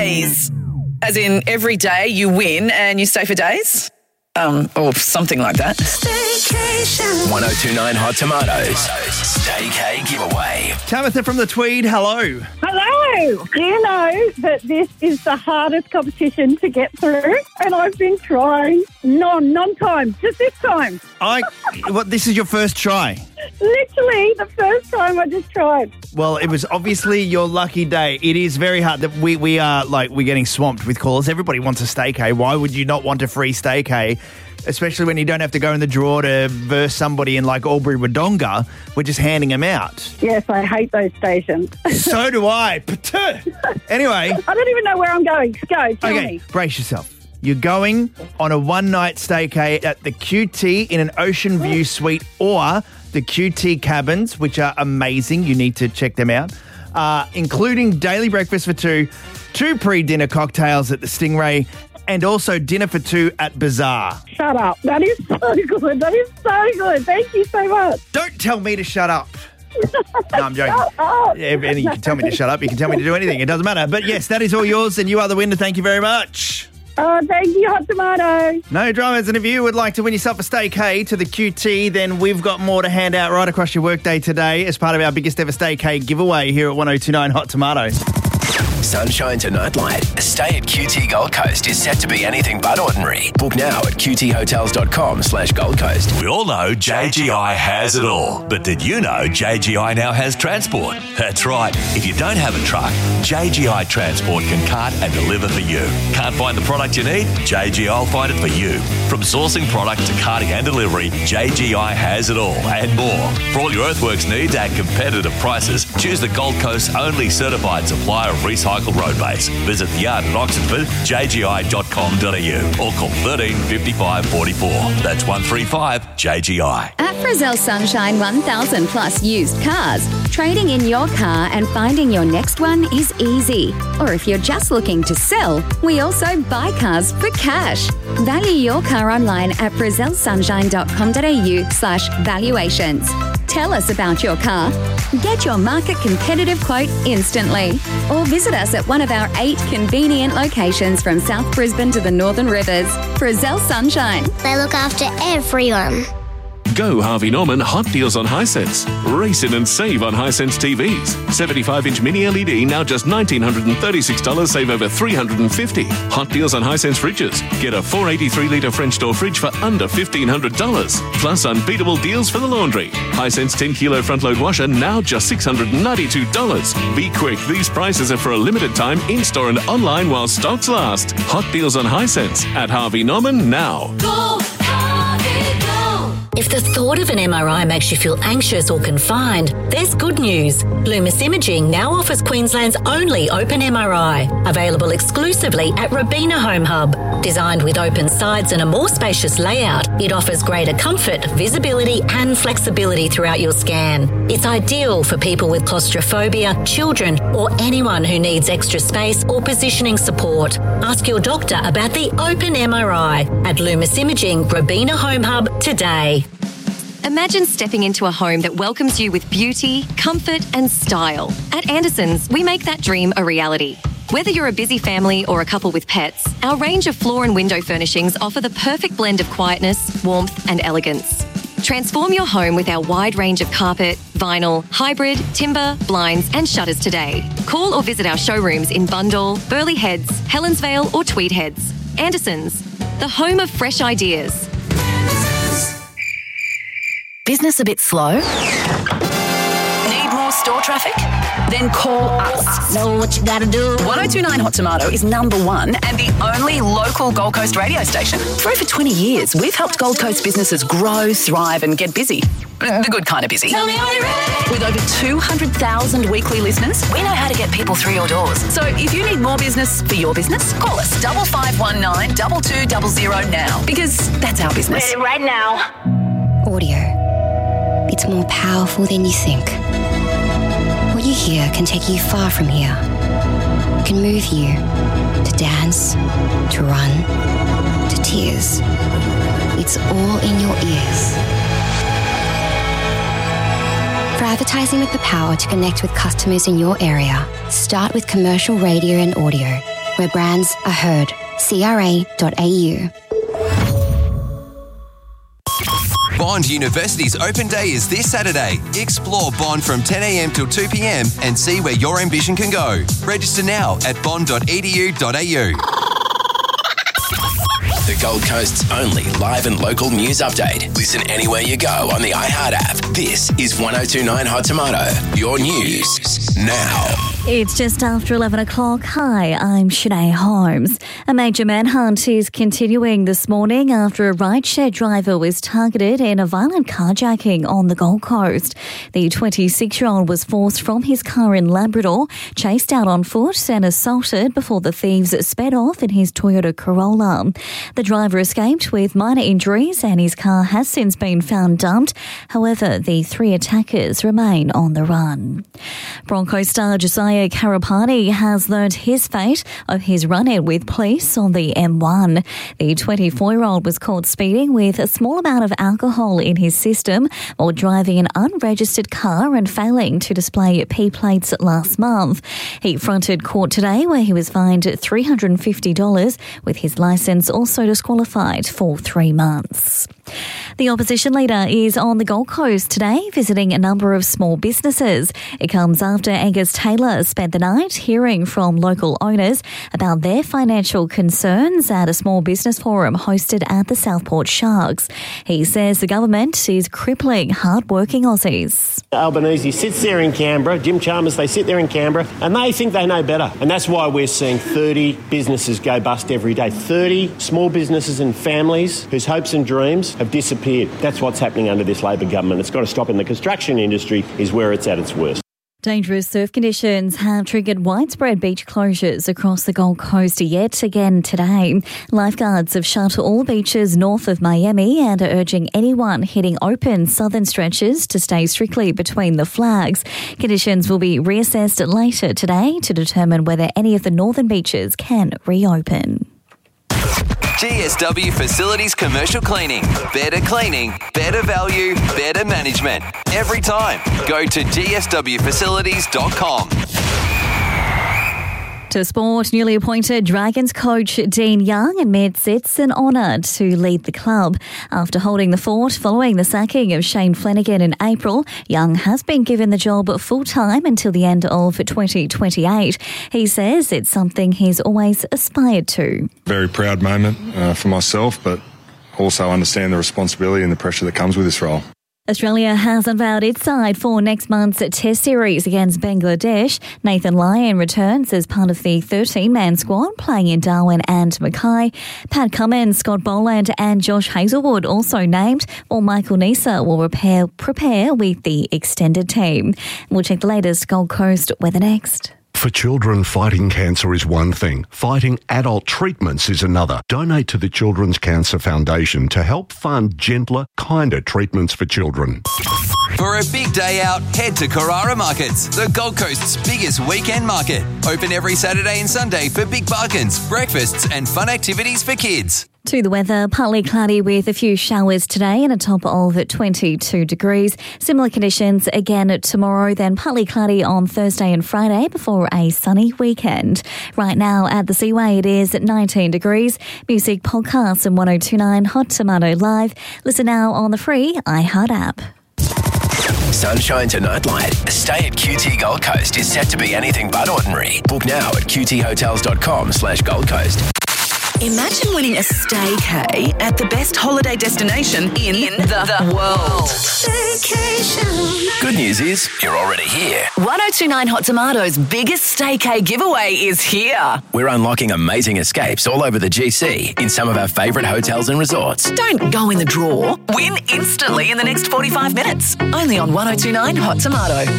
days. As in every day you win and you stay for days? Or something like that. Staycation. 1029 Hot Tomatoes. Staycay giveaway. Tabitha from the Tweed, hello. Hello. Do you know that this is the hardest competition to get through? And I've been trying non-time, just this time. This is your first try? Literally the first time I just tried. Well, it was obviously your lucky day. It is very hard. That we're getting swamped with calls. Everybody wants a Staycay. Why would you not want a free Staycay? Especially when you don't have to go in the draw to verse somebody in like Albury Wodonga. We're just handing them out. Yes, I hate those stations. So do I. Anyway. I don't even know where I'm going. Go, tell me. Brace yourself. You're going on a one-night Staycay at the QT in an ocean view suite or the QT cabins, which are amazing. You need to check them out, including daily breakfast for two pre-dinner cocktails at the Stingray, and also dinner for two at Bazaar. Shut up. That is so good. That is so good. Thank you so much. Don't tell me to shut up. No, I'm joking. Shut up. Yeah, you can tell me to shut up. You can tell me to do anything. It doesn't matter. But yes, that is all yours, and you are the winner. Thank you very much. Oh, thank you, Hot Tomato. No dramas, and if you would like to win yourself a Staycay to the QT, then we've got more to hand out right across your workday today as part of our biggest ever Staycay giveaway here at 1029 Hot Tomatoes. Sunshine to nightlight. A stay at QT Gold Coast is set to be anything but ordinary. Book now at qthotels.com/Gold Coast. We all know JGI has it all. But did you know JGI now has transport? That's right. If you don't have a truck, JGI Transport can cart and deliver for you. Can't find the product you need? JGI will find it for you. From sourcing product to carting and delivery, JGI has it all and more. For all your earthworks needs at competitive prices, choose the Gold Coast's only certified supplier of recycled road base. Visit the yard in Oxenford, jgi.com.au, or call 13 55 44. That's 135 JGI. At Frizzell Sunshine 1000 plus used cars, trading in your car and finding your next one is easy. Or if you're just looking to sell, we also buy cars for cash. Value your car online at frizzellsunshine.com.au/valuations. Tell us about your car. Get your market competitive quote instantly. Or visit us at one of our 8 convenient locations from South Brisbane to the Northern Rivers. Frizzell Sunshine. They look after everyone. Go Harvey Norman Hot Deals on Hisense. Race in and save on Hisense TVs. 75-inch mini LED now just $1,936, save over $350. Hot Deals on Hisense fridges. Get a 483-litre French door fridge for under $1,500. Plus unbeatable deals for the laundry. Hisense 10-kilo front-load washer now just $692. Be quick, these prices are for a limited time in-store and online while stocks last. Hot Deals on Hisense at Harvey Norman now. Go, Harvey, go. If the thought of an MRI makes you feel anxious or confined, there's good news. Loomis Imaging now offers Queensland's only open MRI, available exclusively at Robina Home Hub. Designed with open sides and a more spacious layout, it offers greater comfort, visibility and flexibility throughout your scan. It's ideal for people with claustrophobia, children or anyone who needs extra space or positioning support. Ask your doctor about the open MRI at Loomis Imaging Robina Home Hub today. Imagine stepping into a home that welcomes you with beauty, comfort and style. At Anderson's, we make that dream a reality. Whether you're a busy family or a couple with pets, our range of floor and window furnishings offer the perfect blend of quietness, warmth and elegance. Transform your home with our wide range of carpet, vinyl, hybrid, timber, blinds and shutters today. Call or visit our showrooms in Bundall, Burleigh Heads, Helensvale or Tweed Heads. Anderson's, the home of fresh ideas. Business a bit slow? Need more store traffic? Then call us. Know what you gotta do. 1029 Hot Tomato is number one and the only local Gold Coast radio station. For over 20 years, we've helped Gold Coast businesses grow, thrive and get busy. The good kind of busy. Tell me, are you ready? With over 200,000 weekly listeners, we know how to get people through your doors. So if you need more business for your business, call us 5519 2200 now because that's our business. Ready right now. Audio. It's more powerful than you think. What you hear can take you far from here. It can move you to dance, to run, to tears. It's all in your ears. For advertising with the power to connect with customers in your area, start with commercial radio and audio. where brands are heard. CRA.au. Bond University's open day is this Saturday. Explore Bond from 10 a.m. till 2 p.m. and see where your ambition can go. Register now at bond.edu.au. The Gold Coast's only live and local news update. Listen anywhere you go on the iHeart app. This is 102.9 Hot Tomato. Your news now. It's just after 11 o'clock. Hi, I'm Shanae Holmes. A major manhunt is continuing this morning after a rideshare driver was targeted in a violent carjacking on the Gold Coast. The 26-year-old was forced from his car in Labrador, chased out on foot and assaulted before the thieves sped off in his Toyota Corolla. The driver escaped with minor injuries and his car has since been found dumped. However, the three attackers remain on the run. Broncos star Josiah Karapani has learned his fate of his run-in with police on the M1. The 24-year-old was caught speeding with a small amount of alcohol in his system while driving an unregistered car and failing to display P plates last month. He fronted court today where he was fined $350 with his licence also disqualified for 3 months. The opposition leader is on the Gold Coast today visiting a number of small businesses. It comes after Angus Taylor spent the night hearing from local owners about their financial concerns at a small business forum hosted at the Southport Sharks. He says the government is crippling hard-working Aussies. Albanese sits there in Canberra, Jim Chalmers, they sit there in Canberra and they think they know better. And that's why we're seeing 30 businesses go bust every day. 30 small businesses and families whose hopes and dreams have disappeared. That's what's happening under this Labor government. It's got to stop, and the construction industry is where it's at its worst. Dangerous surf conditions have triggered widespread beach closures across the Gold Coast yet again today. Lifeguards have shut all beaches north of Miami and are urging anyone hitting open southern stretches to stay strictly between the flags. Conditions will be reassessed later today to determine whether any of the northern beaches can reopen. GSW Facilities Commercial Cleaning. Better cleaning, better value, better management. Every time. Go to gswfacilities.com. To sport, newly appointed Dragons coach Dean Young admits it's an honour to lead the club. After holding the fort following the sacking of Shane Flanagan in April, Young has been given the job full-time until the end of 2028. He says it's something he's always aspired to. Very proud moment for myself, but also understand the responsibility and the pressure that comes with this role. Australia has unveiled its side for next month's Test series against Bangladesh. Nathan Lyon returns as part of the 13-man squad playing in Darwin and Mackay. Pat Cummins, Scott Boland and Josh Hazelwood also named, while Michael Neser will prepare with the extended team. We'll check the latest Gold Coast weather next. For children, fighting cancer is one thing. Fighting adult treatments is another. Donate to the Children's Cancer Foundation to help fund gentler, kinder treatments for children. For a big day out, head to Carrara Markets, the Gold Coast's biggest weekend market. Open every Saturday and Sunday for big bargains, breakfasts and fun activities for kids. To the weather, partly cloudy with a few showers today and a top of 22 degrees. Similar conditions again tomorrow, then partly cloudy on Thursday and Friday before a sunny weekend. Right now at the Seaway, it is 19 degrees. Music podcasts and 102.9 Hot Tomato Live. Listen now on the free iHeart app. Sunshine to nightlight. A stay at QT Gold Coast is set to be anything but ordinary. Book now at qthotels.com/Gold Coast. Imagine winning a staycay at the best holiday destination in the world. Staycation. Good news is you're already here. 102.9 Hot Tomato's biggest staycay giveaway is here. We're unlocking amazing escapes all over the GC in some of our favourite hotels and resorts. Don't go in the draw. Win instantly in the next 45 minutes. Only on 102.9 Hot Tomato.